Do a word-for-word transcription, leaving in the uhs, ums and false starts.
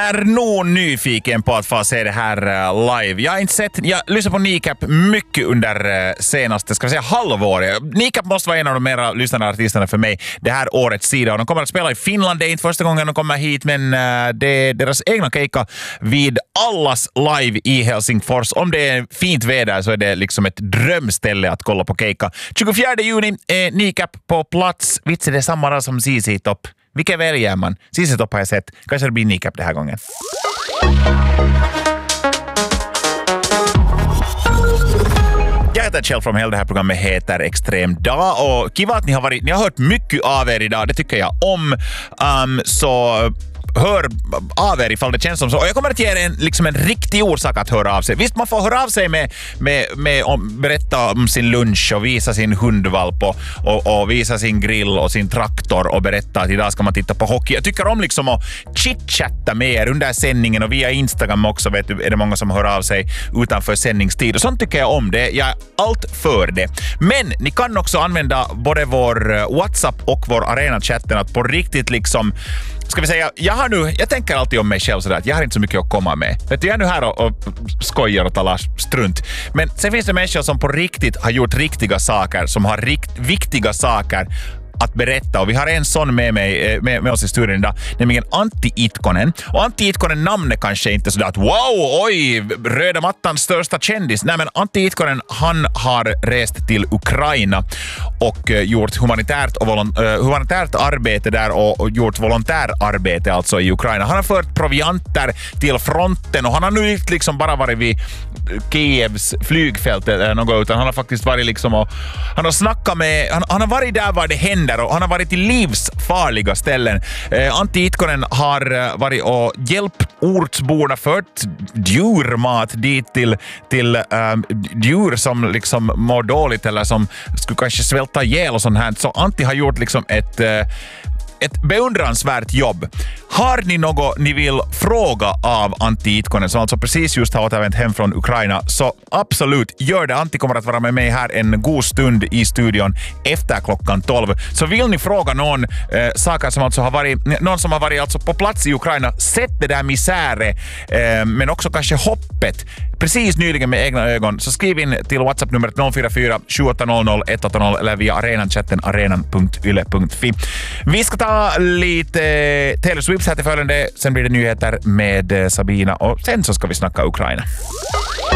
är nog nyfiken på att få se det här uh, live. Jag har inte sett, jag lyssnar på Kneecap mycket under uh, senaste, ska vi säga halvåret. Kneecap måste vara en av de mera lyssnande artisterna för mig det här årets sida. Och de kommer att spela i Finland, det är inte första gången de kommer hit, men uh, det är deras egna keikka vid Allas live i Helsingfors. Om det är fint väder så är det liksom ett drömställe att kolla på keikka. tjugofjärde juni är Kneecap på plats. Vitsi, det är samma dag som Z Z Top. Vilka väljer man? Z Z Top har jag sett. Kanske det blir Kneecap den här gången. Jag heter Kjell from Hell. Det här programmet heter Extrem dag. Och kiva att ni har varit, ni har hört mycket av er idag. Det tycker jag om. Um, så... hör av er ifall det känns som så. Och jag kommer att ge er en, liksom en riktig orsak att höra av sig. Visst, man får höra av sig med, med, med om, berätta om sin lunch och visa sin hundvalp och, och, och visa sin grill och sin traktor och berätta att idag ska man titta på hockey. Jag tycker om liksom att chitchatta med er under sändningen och via Instagram också, vet du, är det många som hör av sig utanför sändningstid. Och sånt tycker jag om det. Jag är allt för det. Men ni kan också använda både vår WhatsApp och vår Arena-chatten att på riktigt liksom, ska vi säga, jag har nu, jag tänker alltid om mig själv sådär att jag har inte så mycket att komma med. Vet du, jag är nu här och, och skojar och talar strunt. Men sen finns det människor som på riktigt har gjort riktiga saker, som har rikt, viktiga saker att berätta. Och vi har en sån med, mig, med, med oss i studion idag, nämligen Antti Itkonen. Och Antti Itkonen namnet kanske inte sådär att wow, oj, röda mattans största kändis. Nej, men Antti Itkonen, han har rest till Ukraina och uh, gjort humanitärt, och volont- uh, humanitärt arbete där och, och gjort volontärarbete alltså i Ukraina. Han har fört provianter till fronten och han har nu inte liksom bara varit vid Kievs flygfält eller något, utan han har faktiskt varit liksom och han har snackat med, han, han har varit där var det händer och han har varit i livsfarliga ställen. Eh, Antti Itkonen har uh, varit och hjälpt ortsborna, fört djurmat dit till, till um, djur som liksom mår dåligt eller som skulle kanske svälta ihjäl och sånt här. Så Antti har gjort liksom ett uh, ett beundransvärt jobb. Har ni något ni vill fråga av Antti Itkonen, som alltså precis just har återvänt hem från Ukraina, så absolut, gör det. Antti kommer att vara med mig här en god stund i studion efter klockan tolv. Så vill ni fråga någon eh, saker som alltså har varit, någon som har varit alltså på plats i Ukraina, sett det där misäre, eh, men också kanske hoppet precis nyligen med egna ögon, så skriv in till WhatsApp-numret noll fyra fyra sju åtta noll noll ett åtta noll eller via arenan-chatten arenan punkt yle punkt fi. Vi ska ta lite Taylor Swift här till följande, sen blir det nyheter med Sabina och sen så ska vi snacka Ukraina.